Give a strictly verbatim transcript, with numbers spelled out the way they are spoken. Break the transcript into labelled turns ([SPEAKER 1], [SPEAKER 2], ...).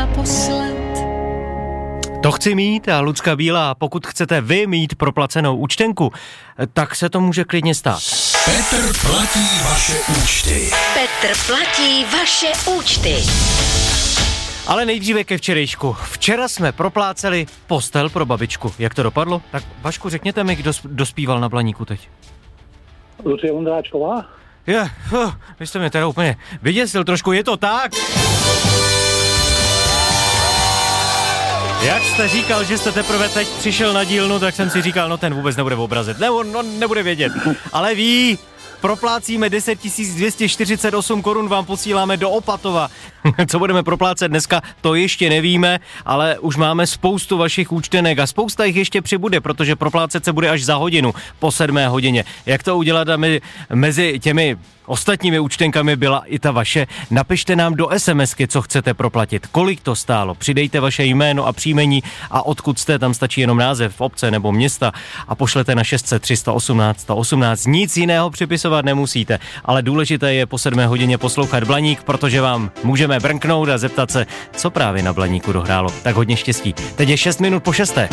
[SPEAKER 1] naposled.
[SPEAKER 2] To chci mít a Lucka Bílá, pokud chcete vy mít proplacenou účtenku, tak se to může klidně stát.
[SPEAKER 3] Petr platí vaše účty.
[SPEAKER 1] Petr platí vaše účty.
[SPEAKER 2] Ale nejdříve ke včerejšku. Včera jsme propláceli postel pro babičku. Jak to dopadlo? Tak Vašku, řekněte mi, kdo dospíval na Blaníku teď.
[SPEAKER 4] Lucie Vondráčková?
[SPEAKER 2] Je, uh, vy jste mě teda úplně vyděsil trošku, je to tak? Jak jste říkal, že jste teprve teď přišel na dílnu, tak jsem si říkal, no ten vůbec nebude obrazit, ne, on, on nebude vědět, ale ví, proplácíme deset tisíc dvě stě čtyřicet osm korun, vám posíláme do Opatova. Co budeme proplácet dneska, to ještě nevíme, ale už máme spoustu vašich účtenek a spousta jich ještě přibude, protože proplácet se bude až za hodinu, po sedmé hodině. Jak to udělat, aby mezi těmi ostatními účtenkami byla i ta vaše? Napište nám do SMSky, co chcete proplatit, kolik to stálo, přidejte vaše jméno a příjmení a odkud jste, tam stačí jenom název obce nebo města a pošlete na šest set tři sta osmnáct sta osmnáct. Nic jiného připisovat nemusíte, ale důležité je po sedmé hodině poslouchat Blaník, protože vám můžeme brnknout a zeptat se, co právě na Blaníku dohrálo. Tak hodně štěstí. Teď je šest minut po šesté.